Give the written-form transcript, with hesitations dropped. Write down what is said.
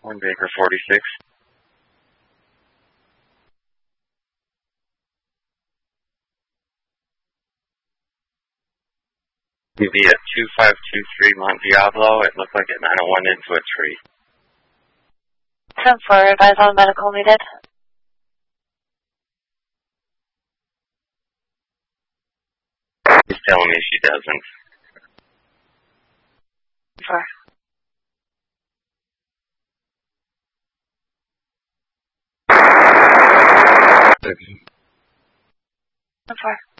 1 Baker 46. UV at 2523 Mont Diablo. It looked like it 901 into a tree. 10-4, advise on medical needed. He's telling me she doesn't. 4. Okay. 4.